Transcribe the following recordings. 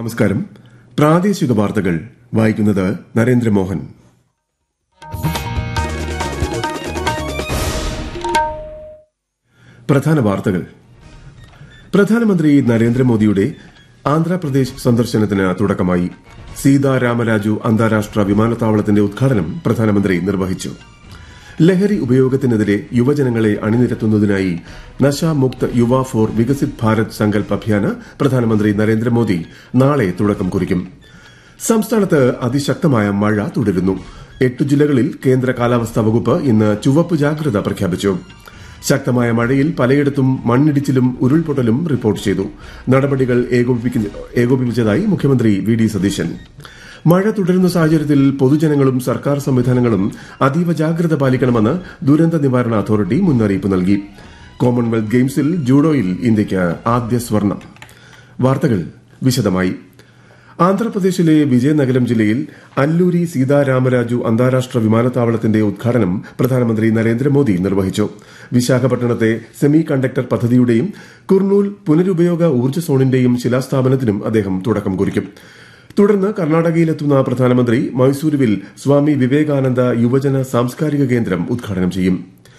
നമസ്കാരം. പ്രാദേശിക വാർത്തകൾ വായിക്കുന്നത് നരേന്ദ്രമോഹൻ. പ്രധാന വാർത്തകൾ. പ്രധാനമന്ത്രി നരേന്ദ്രമോദിയുടെ ആന്ധ്രാപ്രദേശ് സന്ദർശനത്തിന് തുടക്കമായി. സീതാരാമരാജു അന്താരാഷ്ട്ര വിമാനത്താവളത്തിന്റെ ഉദ്ഘാടനം പ്രധാനമന്ത്രി നിർവഹിച്ചു. ലഹരി ഉപയോഗത്തിനെതിരെ യുവജനങ്ങളെ അണിനിരത്തുന്നതിനായി നശാമുക്ത് യുവ ഫോർ വികസിത് ഭാരത് സങ്കൽപ് അഭിയാന് പ്രധാനമന്ത്രി നരേന്ദ്രമോദി നാളെ തുടക്കം കുറിക്കും. സംസ്ഥാനത്ത് അതിശക്തമായ മഴ തുടരുന്നു. 8 ജില്ലകളിൽ കേന്ദ്ര കാലാവസ്ഥാ വകുപ്പ് ഇന്ന് ചുവപ്പ് ജാഗ്രത പ്രഖ്യാപിച്ചു. ശക്തമായ മഴയിൽ പലയിടത്തും മണ്ണിടിച്ചിലും ഉരുൾപൊട്ടലും റിപ്പോർട്ട് ചെയ്തു. നടപടികൾ ഏകോപിപ്പിച്ചതായി മുഖ്യമന്ത്രി വി ഡി സതീശൻ. മഴ തുടരുന്ന സാഹചര്യത്തിൽ പൊതുജനങ്ങളും സർക്കാർ സംവിധാനങ്ങളും അതീവ ജാഗ്രത പാലിക്കണമെന്ന് ദുരന്ത നിവാരണ അതോറിറ്റി മുന്നറിയിപ്പ് നൽകി. കോമൺവെൽത്ത് ഗെയിംസിൽ ജൂഡോയിൽ ഇന്ത്യയ്ക്ക് ആദ്യ സ്വർണം. വാർത്തകൾ വിശദമായി. ആന്ധ്രാപ്രദേശിലെ വിജയനഗരം ജില്ലയിൽ അല്ലൂരി സീതാരാമരാജു അന്താരാഷ്ട്ര വിമാനത്താവളത്തിന്റെ ഉദ്ഘാടനം പ്രധാനമന്ത്രി നരേന്ദ്രമോദി നിർവഹിച്ചു. വിശാഖപട്ടണത്തെ സെമി കണ്ടക്ടർ പദ്ധതിയുടെയും കുർണൂൽ പുനരുപയോഗ ഊർജ്ജ സോണിന്റെയും ശിലാസ്ഥാപനത്തിനും അദ്ദേഹം തുടക്കം കുറിക്കും. തുടർന്ന് കർണാടകയിലെത്തുന്ന പ്രധാനമന്ത്രി മൈസൂരുവിൽ സ്വാമി വിവേകാനന്ദ യുവജന സാംസ്കാരിക കേന്ദ്രം ഉദ്ഘാടനം ചെയ്യും.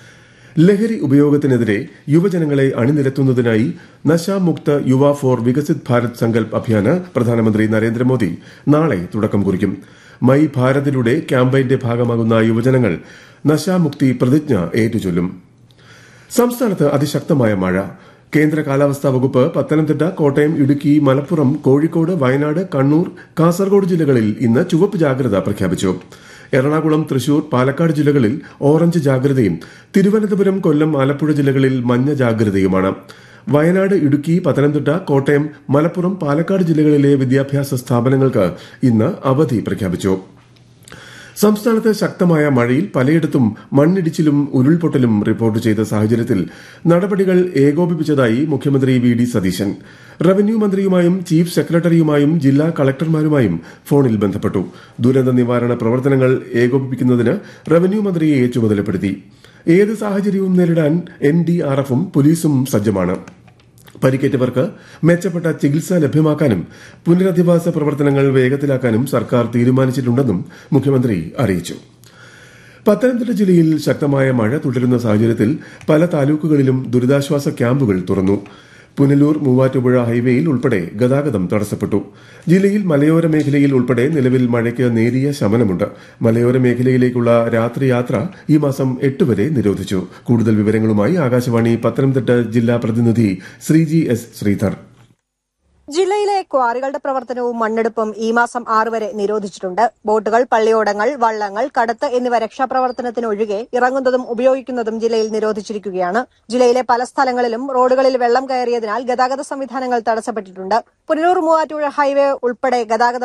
ലഹരി ഉപയോഗത്തിനെതിരെ യുവജനങ്ങളെ അണിനിരത്തുന്നതിനായി നശാമുക്ത് യുവ ഫോർ വികസിത് ഭാരത് സങ്കൽപ് അഭിയാന് പ്രധാനമന്ത്രി നരേന്ദ്രമോദി നാളെ തുടക്കം കുറിക്കും. മൈ ഭാരതിലൂടെ ക്യാമ്പയിന്റെ ഭാഗമാകുന്ന യുവജനങ്ങൾ നശാമുക്തി പ്രതിജ്ഞ ഏറ്റുചൊല്ലും. സംസ്ഥാനത്ത് അതിശക്തമായ മഴ. കേന്ദ്ര കാലാവസ്ഥാ വകുപ്പ് പത്തനംതിട്ട, കോട്ടയം, ഇടുക്കി, മലപ്പുറം, കോഴിക്കോട്, വയനാട്, കണ്ണൂർ, കാസർഗോഡ് ജില്ലകളിൽ ഇന്ന് ചുവപ്പ് ജാഗ്രത പ്രഖ്യാപിച്ചു. എറണാകുളം, തൃശൂർ, പാലക്കാട് ജില്ലകളിൽ ഓറഞ്ച് ജാഗ്രതയും തിരുവനന്തപുരം, കൊല്ലം, ആലപ്പുഴ ജില്ലകളിൽ മഞ്ഞ ജാഗ്രതയുമാണ്. വയനാട്, ഇടുക്കി, പത്തനംതിട്ട, കോട്ടയം, മലപ്പുറം, പാലക്കാട് ജില്ലകളിലെ വിദ്യാഭ്യാസ സ്ഥാപനങ്ങൾക്ക് ഇന്ന് അവധി പ്രഖ്യാപിച്ചു. സംസ്ഥാനത്ത് ശക്തമായ മഴയിൽ പലയിടത്തും മണ്ണിടിച്ചിലും ഉരുൾപൊട്ടലും റിപ്പോർട്ട് ചെയ്ത സാഹചര്യത്തിൽ നടപടികൾ ഏകോപിപ്പിച്ചതായി മുഖ്യമന്ത്രി V D Satheesan. Revenue മന്ത്രിയുമായും chief സെക്രട്ടറിയുമായും ജില്ലാ കളക്ടർമാരുമായും ഫോണിൽ ബന്ധപ്പെട്ടു. ദുരന്ത നിവാരണ പ്രവർത്തനങ്ങൾ ഏകോപിപ്പിക്കുന്നതിന് റവന്യൂ മന്ത്രിയെ ചുമതലപ്പെടുത്തി. ഏത് സാഹചര്യവും നേരിടാൻ NDRFും പോലീസും സജ്ജമാണ്. പരിക്കേറ്റവർക്ക് മെച്ചപ്പെട്ട ചികിത്സ ലഭ്യമാക്കാനും പുനരധിവാസ പ്രവർത്തനങ്ങൾ വേഗത്തിലാക്കാനും സർക്കാർ തീരുമാനിച്ചിട്ടുണ്ടെന്നും മുഖ്യമന്ത്രി അറിയിച്ചു. പത്തനംതിട്ട ജില്ലയിൽ ശക്തമായ മഴ തുടരുന്ന സാഹചര്യത്തിൽ പല താലൂക്കുകളിലും ദുരിതാശ്വാസ ക്യാമ്പുകൾ തുറന്നു. പുനലൂർ മൂവാറ്റുപുഴ ഹൈവേയിൽ ഉൾപ്പെടെ ഗതാഗതം തടസ്സപ്പെട്ടു. ജില്ലയിൽ മലയോര മേഖലയിൽ ഉൾപ്പെടെ നിലവിൽ മഴയ്ക്ക് നേരിയ ശമനമുണ്ട്. മലയോര മേഖലയിലേക്കുള്ള രാത്രി യാത്ര ഈ മാസം 8 വരെ നിരോധിച്ചു. കൂടുതൽ വിവരങ്ങളുമായി ആകാശവാണി പത്തനംതിട്ട ജില്ലാ പ്രതിനിധി ശ്രീജി എസ് ശ്രീധർ. ജില്ലയിലെ ക്വാറികളുടെ പ്രവർത്തനവും മണ്ണെടുപ്പും ഈ മാസം 6 വരെ നിരോധിച്ചിട്ടുണ്ട്. ബോട്ടുകൾ, പള്ളിയോടങ്ങൾ, വള്ളങ്ങൾ, കടത്ത് എന്നിവ രക്ഷാപ്രവർത്തനത്തിനൊഴികെ ഇറങ്ങുന്നതും ഉപയോഗിക്കുന്നതും ജില്ലയിൽ നിരോധിച്ചിരിക്കുകയാണ്. ജില്ലയിലെ പല സ്ഥലങ്ങളിലും റോഡുകളിൽ വെള്ളം കയറിയതിനാൽ ഗതാഗത സംവിധാനങ്ങൾ തടസ്സപ്പെട്ടിട്ടുണ്ട്. പുനലൂർ മൂവാറ്റുപുഴ ഹൈവേ ഉൾപ്പെടെ ഗതാഗതം